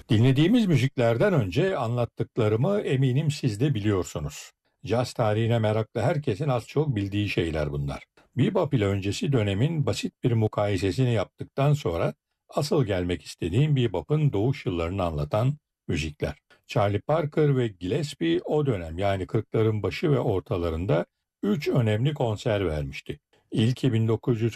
Dinlediğimiz müziklerden önce anlattıklarımı eminim siz de biliyorsunuz. Caz tarihine meraklı herkesin az çok bildiği şeyler bunlar. Bebop ile öncesi dönemin basit bir mukayesesini yaptıktan sonra asıl gelmek istediğim bebop'un doğuş yıllarını anlatan müzikler. Charlie Parker ve Gillespie o dönem yani 40'ların başı ve ortalarında 3 önemli konser vermişti. İlki